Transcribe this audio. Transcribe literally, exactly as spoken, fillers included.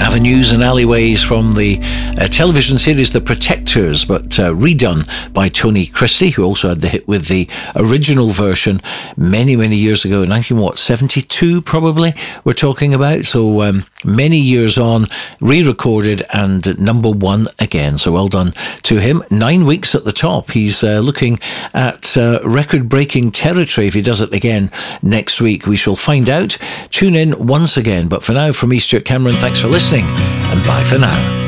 Avenues and Alleyways from the uh, television series The Protectors, but uh, redone by Tony Christie, who also had the hit with the original version many, many years ago, nineteen what, seventy-two probably we're talking about. So um, many years on, re-recorded and number one again. So well done to him. Nine weeks at the top. He's uh, looking at uh, record-breaking territory if he does it again next week. We shall find out. Tune in once again. But for now, from me, Stuart Cameron, thanks for listening, and bye for now.